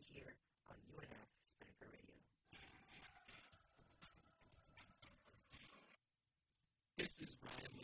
here on UNF Spinnaker Radio. This is Ryan